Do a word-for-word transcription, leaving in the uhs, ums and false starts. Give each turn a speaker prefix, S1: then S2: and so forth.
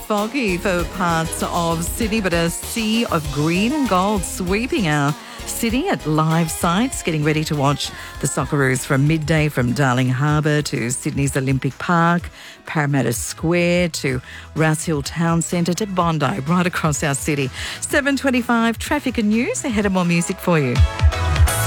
S1: foggy for parts of Sydney, but a sea of green and gold sweeping our city at live sites, getting ready to watch the Socceroos from midday from Darling Harbour to Sydney's Olympic Park, Parramatta Square to Rouse Hill Town Centre to Bondi, right across our city. seven twenty-five, traffic and news. Ahead of more music for you.